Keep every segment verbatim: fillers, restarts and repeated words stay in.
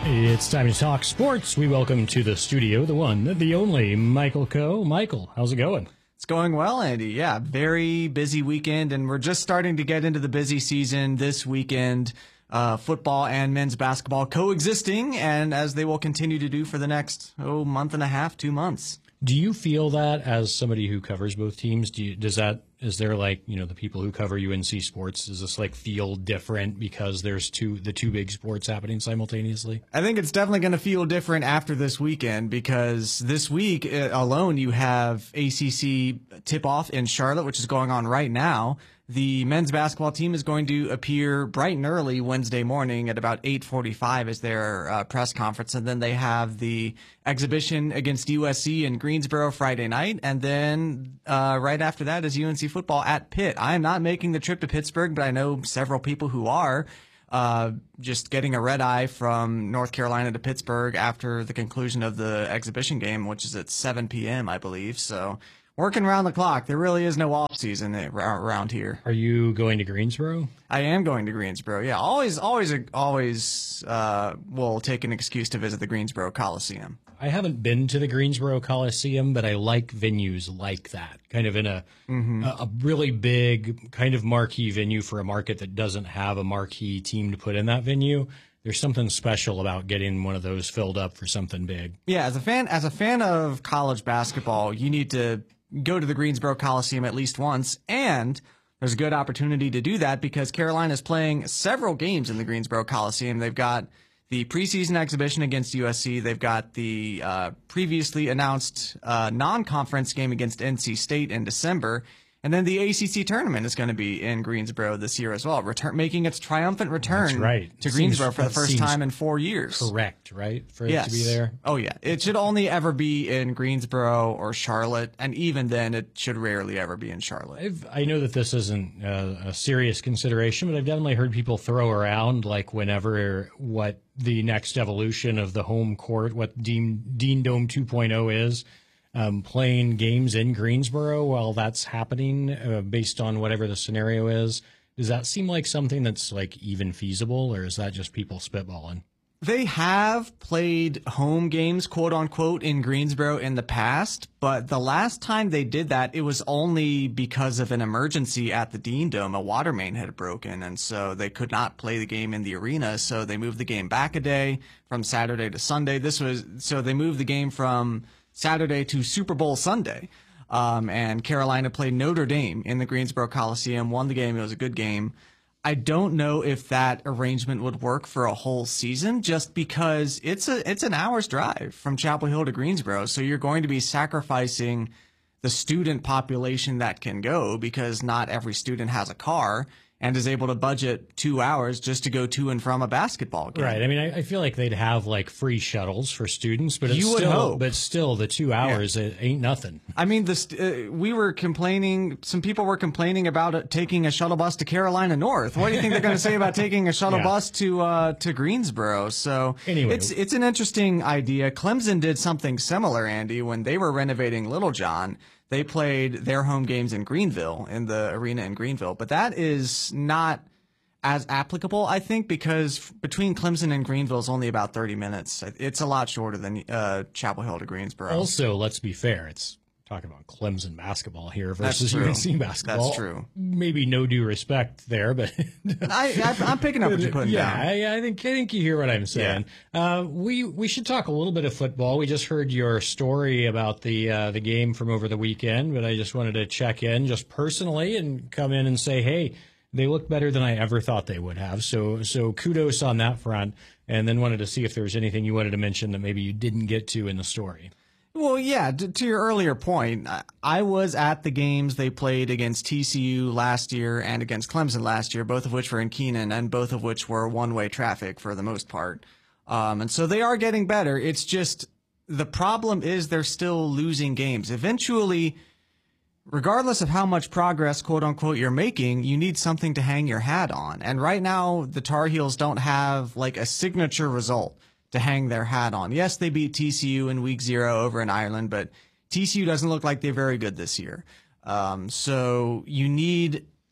It's time to talk sports. We welcome to the studio the one, the only, Michael Coe. Michael, how's it going? It's going well, Andy. Yeah, very busy weekend, and we're just starting to get into the busy season this weekend. Uh, football and men's basketball coexisting, and as they will continue to do for the next oh month and a half, two months. Do you feel that as somebody who covers both teams? Do you, does that is there like you know the people who cover U N C sports? Does this like feel different because there's two the two big sports happening simultaneously? I think it's definitely going to feel different after this weekend because this week uh, alone you have A C C tip-off in Charlotte, which is going on right now. The men's basketball team is going to appear bright and early Wednesday morning at about eight forty-five as their uh, press conference. And then they have the exhibition against U S C in Greensboro Friday night. And then uh, right after that is U N C football at Pitt. I am not making the trip to Pittsburgh, but I know several people who are. Uh, just getting a red eye from North Carolina to Pittsburgh after the conclusion of the exhibition game, which is at seven p.m., I believe. So working around the clock. There really is no off season around here. Are you going to Greensboro? I am going to Greensboro. Yeah, always, always, always uh, will take an excuse to visit the Greensboro Coliseum. I haven't been to the Greensboro Coliseum, but I like venues like that, kind of in a mm-hmm. a, a really big, kind of marquee venue for a market that doesn't have a marquee team to put in that venue. There's something special about getting one of those filled up for something big. Yeah, as a fan, as a fan of college basketball, you need to go to the Greensboro Coliseum at least once, and there's a good opportunity to do that because Carolina is playing several games in the Greensboro Coliseum. They've got the preseason exhibition against U S C. They've got the uh, previously announced uh, non-conference game against N C State in December. And then the A C C tournament is going to be in Greensboro this year as well, return, making its triumphant return That's right. to It Greensboro seems, for the first time in four years. Correct, right? For yes. it to be there? Oh, yeah. It should only ever be in Greensboro or Charlotte, and even then it should rarely ever be in Charlotte. I've, I know that this isn't uh, a serious consideration, but I've definitely heard people throw around, like whenever what the next evolution of the home court, what Dean, Dean Dome two point oh is, Um, playing games in Greensboro while that's happening uh, based on whatever the scenario is. Does that seem like something that's like even feasible, or is that just people spitballing? They have played home games, quote unquote, in Greensboro in the past, but the last time they did that, it was only because of an emergency at the Dean Dome. A water main had broken, and so they could not play the game in the arena, so they moved the game back a day from Saturday to Sunday. This was, so they moved the game from Saturday to Super Bowl Sunday. Um, and Carolina played Notre Dame in the Greensboro Coliseum, won the game. It was a good game. I don't know if that arrangement would work for a whole season just because it's a, it's an hour's drive from Chapel Hill to Greensboro. So you're going to be sacrificing the student population that can go because not every student has a car and is able to budget two hours just to go to and from a basketball game. Right. I mean, I, I feel like they'd have like free shuttles for students, but it's you would still, hope. but still, the two hours Yeah. it ain't nothing. I mean, this uh, we were complaining. Some people were complaining about uh, taking a shuttle bus to Carolina North. What do you think they're going to say about taking a shuttle Yeah. bus to uh, to Greensboro? So Anyway. it's it's an interesting idea. Clemson did something similar, Andy, when they were renovating Littlejohn. They played their home games in Greenville, in the arena in Greenville, but that is not as applicable, I think, because between Clemson and Greenville is only about thirty minutes. It's a lot shorter than uh, Chapel Hill to Greensboro. Also, let's be fair. It's talking about Clemson basketball here versus That's true. U N C basketball. That's true. Maybe no due respect there, but I, I, I'm picking up what you're putting yeah, down. I, I think I think you hear what I'm saying. Yeah. Uh, we we should talk a little bit of football. We just heard your story about the uh, the game from over the weekend, but I just wanted to check in just personally and come in and say, hey, they look better than I ever thought they would have. So so kudos on that front. And then wanted to see if there was anything you wanted to mention that maybe you didn't get to in the story. Well, yeah, to, to your earlier point, I was at the games they played against T C U last year and against Clemson last year, both of which were in Keenan and both of which were one-way traffic for the most part. Um, and so they are getting better. It's just the problem is they're still losing games. Eventually, regardless of how much progress, quote unquote, you're making, you need something to hang your hat on. And right now, the Tar Heels don't have like a signature result to hang their hat on. Yes, they beat T C U in week zero over in Ireland, but T C U doesn't look like they're very good this year. Um, so you need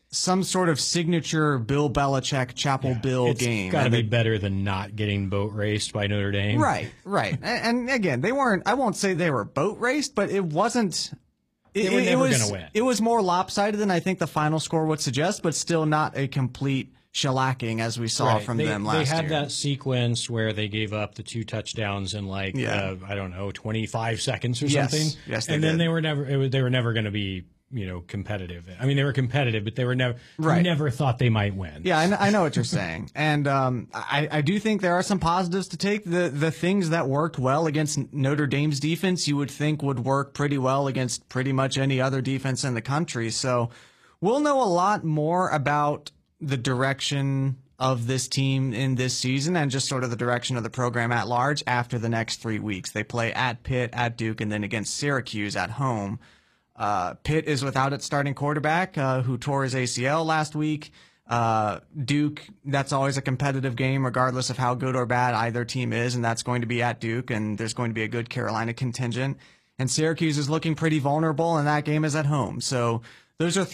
some sort of signature Bill Belichick Chapel Yeah, Bill it's game. got to And be they- better than not getting boat raced by Notre Dame. Right, right. And, and again, they weren't, I won't say they were boat raced, but it wasn't. It, They were it- it never was, gonna win. It was more lopsided than I think the final score would suggest, but still not a complete shellacking as we saw Right. from they, them last They had year. that sequence where they gave up the two touchdowns in like Yeah. uh, I don't know twenty-five seconds or Yes. something. Yes, they and then did. they were never it was, they were never going to be you know competitive. I mean they were competitive, but they were never Right. never thought they might win. Yeah, I, kn- I know what you're saying, and um, I, I do think there are some positives to take. The the things that worked well against Notre Dame's defense, you would think would work pretty well against pretty much any other defense in the country. So we'll know a lot more about the direction of this team in this season and just sort of the direction of the program at large after the next three weeks. They play at Pitt, at Duke, and then against Syracuse at home. Uh, Pitt is without its starting quarterback, uh, who tore his A C L last week. Uh, Duke, that's always a competitive game, regardless of how good or bad either team is, and that's going to be at Duke, and there's going to be a good Carolina contingent. And Syracuse is looking pretty vulnerable, and that game is at home. So those are three